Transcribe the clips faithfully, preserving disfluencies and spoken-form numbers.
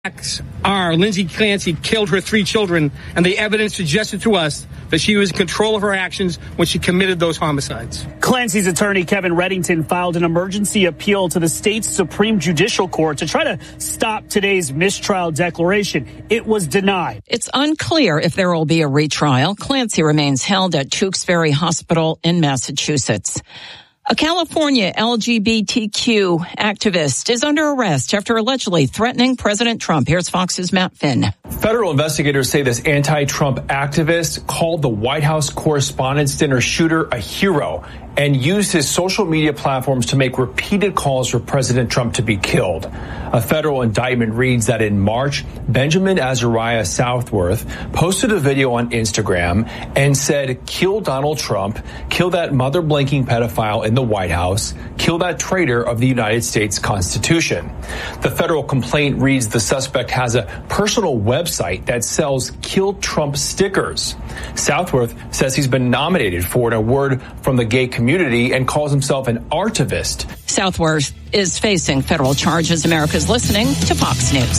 Are Lindsay Clancy killed her three children, and the evidence suggested to us that she was in control of her actions when she committed those homicides. Clancy's attorney, Kevin Reddington, filed an emergency appeal to the state's Supreme Judicial Court to try to stop today's mistrial declaration. It was denied. It's unclear if there will be a retrial. Clancy remains held at Tewksbury Hospital in Massachusetts. A California L G B T Q activist is under arrest after allegedly threatening President Trump. Here's Fox's Matt Finn. Federal investigators say this anti-Trump activist called the White House Correspondents' Dinner shooter a hero and used his social media platforms to make repeated calls for President Trump to be killed. A federal indictment reads that in March, Benjamin Azariah Southworth posted a video on Instagram and said, "Kill Donald Trump, kill that mother-blinking pedophile in the White House, kill that traitor of the United States Constitution." The federal complaint reads the suspect has a personal website that sells Kill Trump stickers. Southworth says he's been nominated for an award from the gay community and calls himself an artivist. Southworth is facing federal charges. America's listening to Fox News.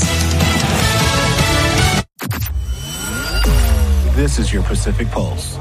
This is your Pacific Pulse.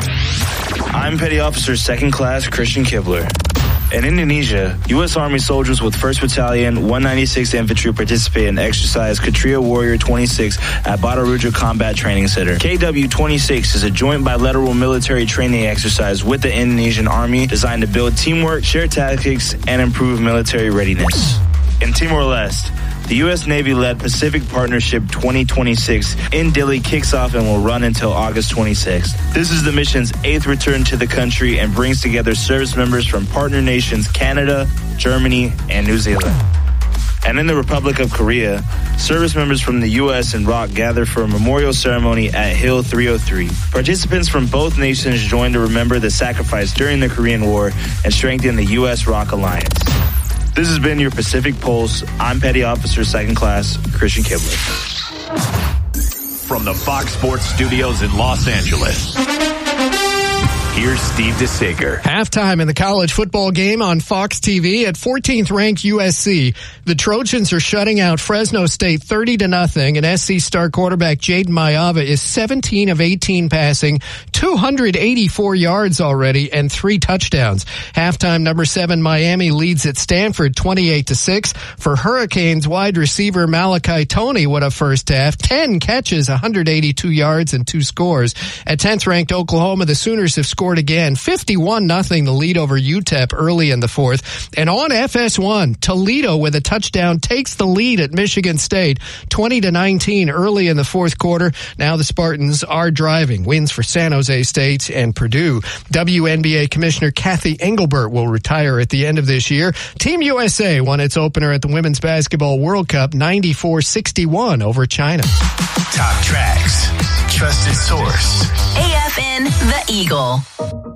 I'm Petty Officer Second Class Christian Kibler. In Indonesia, U S Army soldiers with first Battalion, one ninety-sixth Infantry participated in exercise Katria Warrior twenty-six at Bataruja Combat Training Center. K W twenty-six is a joint bilateral military training exercise with the Indonesian Army designed to build teamwork, share tactics, and improve military readiness. In Timor-Leste, the U S Navy-led Pacific Partnership twenty twenty-six in Dili kicks off and will run until August twenty-sixth. This is the mission's eighth return to the country and brings together service members from partner nations Canada, Germany, and New Zealand. And in the Republic of Korea, service members from the U S and R O C gather for a memorial ceremony at Hill three oh three. Participants from both nations join to remember the sacrifice during the Korean War and strengthen the U S R O C alliance. This has been your Pacific Pulse. I'm Petty Officer Second Class Christian Kibler. From the Fox Sports Studios in Los Angeles, here's Steve DeSager. Halftime in the college football game on Fox T V at fourteenth ranked U S C. The Trojans are shutting out Fresno State thirty to nothing, and S C star quarterback Jaden Mayava is seventeen of eighteen passing, two hundred eighty-four yards already, and three touchdowns. Halftime number seven Miami leads at Stanford twenty-eight to six. For Hurricanes wide receiver Malachi Toney, what a first half. ten catches, one hundred eighty-two yards, and two scores. At tenth ranked Oklahoma, the Sooners have scored again, fifty-one nothing, the lead over U T E P early in the fourth. And on F S one, Toledo with a touchdown takes the lead at Michigan State, twenty to nineteen early in the fourth quarter. Now the Spartans are driving. Wins for San Jose State and Purdue. W N B A Commissioner Kathy Engelbert will retire at the end of this year. Team U S A won its opener at the Women's Basketball World Cup ninety-four sixty-one over China. Top tracks, trusted source. A F N The Eagle.